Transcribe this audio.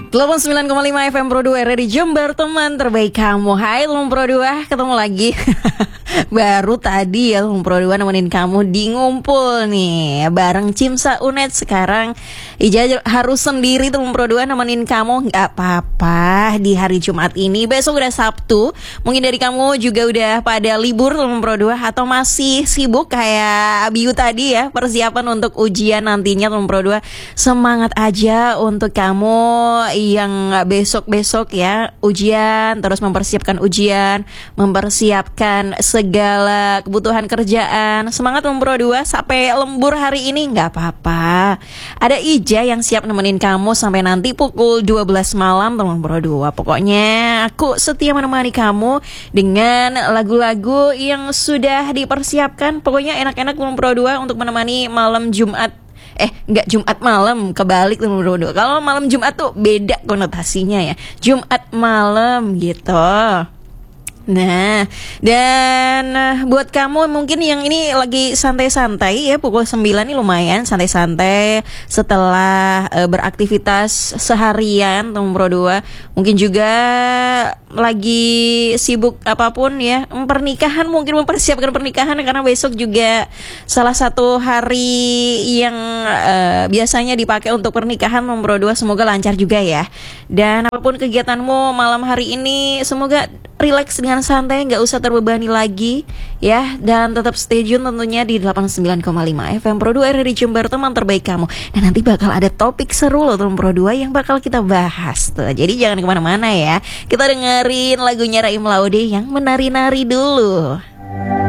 89,5 FM Pro 2 RRI Jember, teman terbaik kamu. Hai teman Pro 2, ketemu lagi. Baru tadi ya teman Pro 2 nemenin kamu di ngumpul nih bareng Cimsa Unet. Sekarang Ija harus sendiri teman Pro 2 nemenin kamu. Gak apa-apa di hari Jumat ini. Besok udah Sabtu. Mungkin dari kamu juga udah pada libur teman Pro 2, atau masih sibuk kayak Abiu tadi ya, persiapan untuk ujian nantinya teman Pro 2. Semangat aja untuk kamu yang besok-besok ya ujian, terus mempersiapkan ujian, mempersiapkan segala kebutuhan kerjaan. Semangat Pro 2 sampai lembur hari ini nggak apa-apa. Ada Ija yang siap nemenin kamu sampai nanti pukul 12 malam teman Pro 2. Pokoknya aku setia menemani kamu dengan lagu-lagu yang sudah dipersiapkan. Pokoknya enak-enak teman Pro 2 untuk menemani malam Jumat. Enggak, Jumat malam, kebalik teman Pro 2. Kalau malam Jumat tuh beda konotasinya ya. Jumat malam gitu. Nah, dan buat kamu mungkin yang ini lagi santai-santai ya, pukul 9 nih lumayan santai-santai setelah beraktivitas seharian teman Pro 2. Mungkin juga lagi sibuk apapun ya, pernikahan, mungkin mempersiapkan pernikahan karena besok juga salah satu hari yang biasanya dipakai untuk pernikahan teman Pro 2. Semoga lancar juga ya. Dan apapun kegiatanmu malam hari ini, semoga relax dengan santai, nggak usah terbebani lagi ya. Dan tetap stay tune tentunya di 89,5 FM Pro 2 RRI Jember, teman terbaik kamu. Dan nanti bakal ada topik seru loh teman Pro 2 yang bakal kita bahas tuh. Jadi jangan kemana-mana ya. Kita dengerin lagunya Raim Laude yang menari-nari dulu.